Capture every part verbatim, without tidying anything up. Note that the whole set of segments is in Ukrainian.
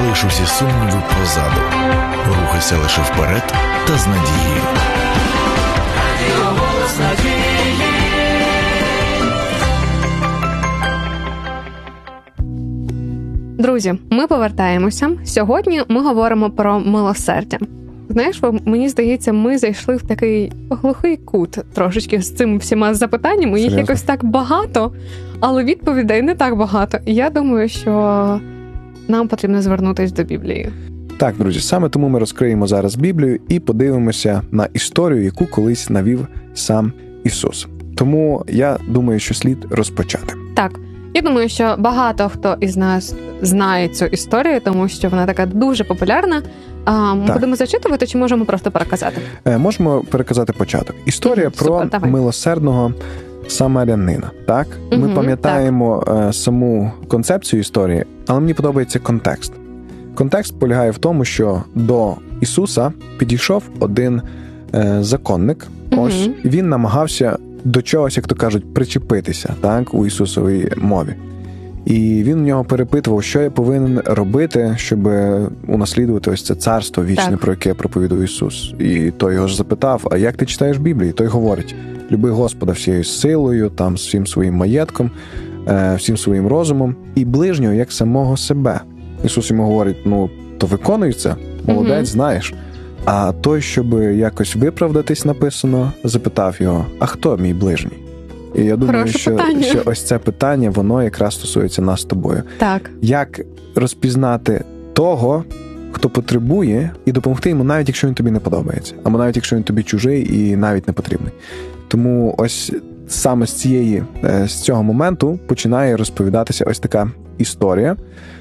Залиш усі сумніви позаду. Рухайся лише вперед та з надією. Радіо «Голос надії». Друзі, ми повертаємося. Сьогодні ми говоримо про милосердя. Знаєш, мені здається, ми зайшли в такий глухий кут трошечки з цими всіма запитаннями. Їх якось так багато, але відповідей не так багато. І я думаю, що нам потрібно звернутися до Біблії. Так, друзі, саме тому ми розкриємо зараз Біблію і подивимося на історію, яку колись навів сам Ісус. Тому я думаю, що слід розпочати. Так, я думаю, що багато хто із нас знає цю історію, тому що вона така дуже популярна. А, ми так. будемо зачитувати, чи можемо просто переказати? Е, можемо переказати початок. Історія Супер, про давай. милосердного самарянина. Так? Ми угу, пам'ятаємо так. саму концепцію історії, але мені подобається контекст. Контекст полягає в тому, що до Ісуса підійшов один е, законник. Угу. Ось він намагався до чогось, як то кажуть, причепитися, так, у Ісусовій мові. І він у нього перепитував, що я повинен робити, щоб унаслідувати ось це царство вічне, так. про яке проповідує Ісус. І той його ж запитав, а як ти читаєш Біблію? І той говорить, люби Господа всією силою, там, всім своїм маєтком, всім своїм розумом, і ближнього, як самого себе. Ісус йому говорить, ну, то виконуй це, молодець, угу. знаєш. А той, щоб якось виправдатись, написано, запитав його, а хто мій ближній? І я думаю, що, що ось це питання, воно якраз стосується нас з тобою. Так. Як розпізнати того, хто потребує, і допомогти йому, навіть якщо він тобі не подобається, або навіть якщо він тобі чужий і навіть не потрібний. Тому ось саме з цієї, з цього моменту починає розповідатися ось така історія.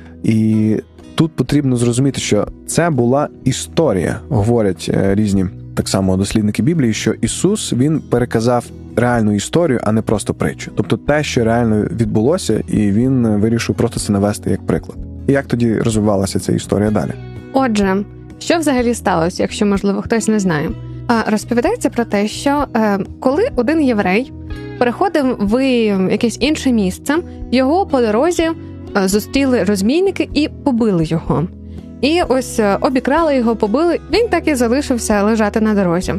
І тут потрібно зрозуміти, що це була історія, говорять різні так само дослідники Біблії, що Ісус, він переказав реальну історію, а не просто притчу. Тобто те, що реально відбулося, і він вирішив просто це навести як приклад. І як тоді розвивалася ця історія далі? Отже, що взагалі сталося, якщо, можливо, хтось не знає? Розповідається про те, що коли один єврей переходив в якесь інше місце, його по дорозі зустріли розбійники і побили його. І ось обікрали його, побили, він так і залишився лежати на дорозі.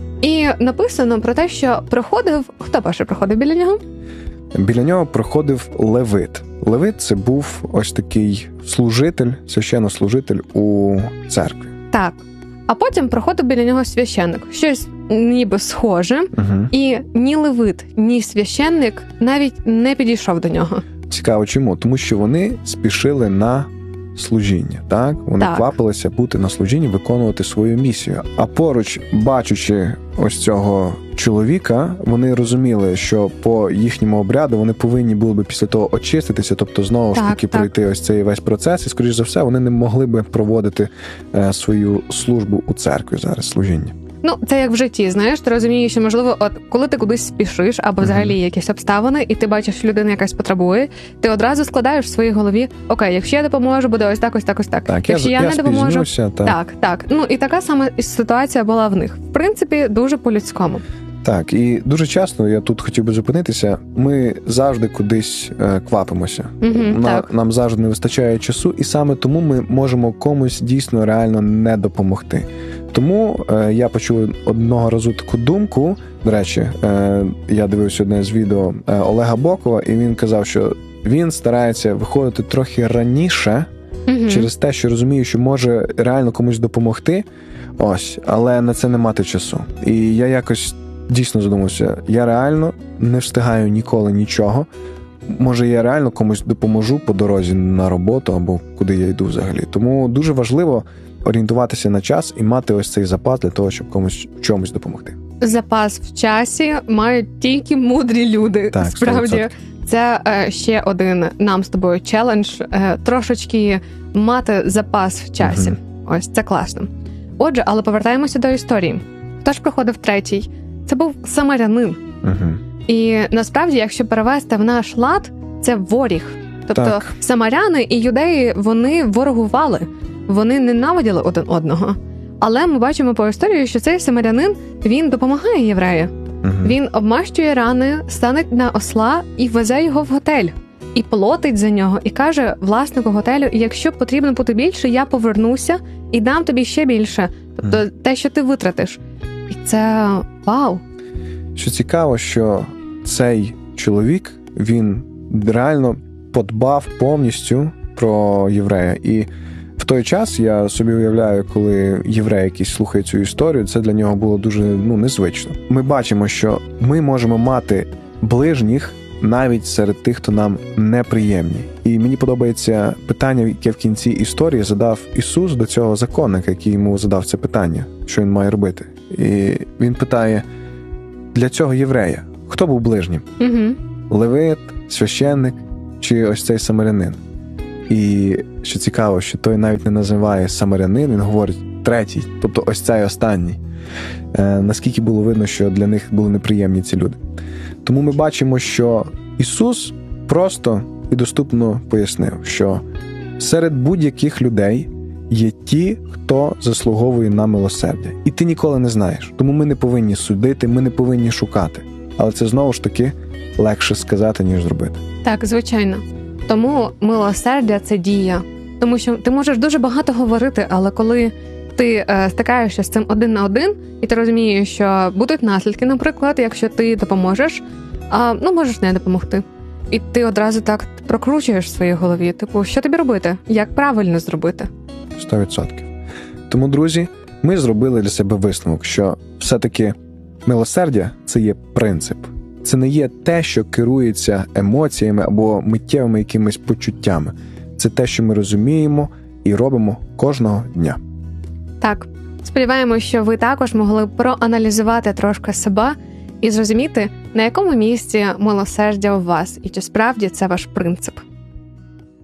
І написано про те, що проходив... Хто перший проходив біля нього? Біля нього проходив левит. Левит – це був ось такий служитель, священнослужитель у церкві. Так. А потім проходив біля нього священник. Щось ніби схоже. Угу. І ні левит, ні священник навіть не підійшов до нього. Цікаво чому? Тому що вони спішили на служіння, так? Вони так. квапилися бути на служінні, виконувати свою місію. А поруч, бачучи ось цього чоловіка, вони розуміли, що по їхньому обряду вони повинні були би після того очиститися, тобто знову так, ж таки так. пройти ось цей весь процес, і, скоріш за все, вони не могли би проводити е, свою службу у церкві зараз, служіння. Ну, це як в житті, знаєш, ти розумієш, що, можливо, от коли ти кудись спішиш, або взагалі mm-hmm. якісь обставини, і ти бачиш, що людина якась потребує, ти одразу складаєш в своїй голові, окей, якщо я допоможу, буде ось так, ось так, ось так. так якщо я, я, я не допоможу, так. так, так. Ну, і така сама ситуація була в них. В принципі, дуже по-людському. Так, і дуже часто, я тут хотів би зупинитися, ми завжди кудись е, квапимося. Mm-hmm, На, нам завжди не вистачає часу, і саме тому ми можемо комусь дійсно реально не допомогти. Тому е, я почув одного разу таку думку, до речі, е, я дивився одне з відео е, Олега Бокова, і він казав, що він старається виходити трохи раніше, mm-hmm. через те, що розуміє, що може реально комусь допомогти, ось, але на це не мати часу. І я якось дійсно задумався, я реально не встигаю ніколи нічого, може я реально комусь допоможу по дорозі на роботу або куди я йду взагалі. Тому дуже важливо орієнтуватися на час і мати ось цей запас для того, щоб комусь в чомусь допомогти. Запас в часі мають тільки мудрі люди. Так, справді. сто відсотків. Це е, ще один нам з тобою челендж, е, трошечки мати запас в часі. Угу. Ось, це класно. Отже, але повертаємося до історії. Хто ж проходив третій? Це був самарянин. Угу. І насправді, якщо перевести в наш лад, це воріг. Тобто так. самаряни і юдеї, вони ворогували. Вони ненавиділи один одного. Але ми бачимо по історії, що цей самарянин, він допомагає єврею. Угу. Він обмащує рани, стане на осла і везе його в готель. і платить за нього, і каже власнику готелю, якщо потрібно бути більше, я повернуся і дам тобі ще більше. Тобто mm. те, що ти витратиш. І це вау! Що цікаво, що цей чоловік, він реально подбав повністю про єврея. І в той час, я собі уявляю, коли єврей якийсь слухає цю історію, це для нього було дуже ну, незвично. Ми бачимо, що ми можемо мати ближніх навіть серед тих, хто нам неприємні. І мені подобається питання, яке в кінці історії задав Ісус до цього законника, який йому задав це питання, що він має робити. І він питає, для цього єврея, хто був ближнім? Угу. Левит, священник чи ось цей самарянин? І що цікаво, що той навіть не називає самарянин, він говорить третій, тобто ось цей останній. Е, наскільки було видно, що для них були неприємні ці люди. Тому ми бачимо, що Ісус просто і доступно пояснив, що серед будь-яких людей є ті, хто заслуговує на милосердя. І ти ніколи не знаєш. Тому ми не повинні судити, ми не повинні шукати. Але це знову ж таки легше сказати, ніж зробити. Так, звичайно. Тому милосердя – це дія. Тому що ти можеш дуже багато говорити, але коли ти е, стикаєшся з цим один на один, і ти розумієш, що будуть наслідки, наприклад, якщо ти допоможеш, а, ну, можеш не допомогти. І ти одразу так прокручуєш в своїй голові, типу, що тобі робити? Як правильно зробити? сто відсотків. Тому, друзі, ми зробили для себе висновок, що все-таки милосердя – це є принцип. Це не є те, що керується емоціями або миттєвими якимись почуттями. Це те, що ми розуміємо і робимо кожного дня. Так. Сподіваємось, що ви також могли проаналізувати трошки себе і зрозуміти, на якому місці милосердя у вас, і чи справді це ваш принцип.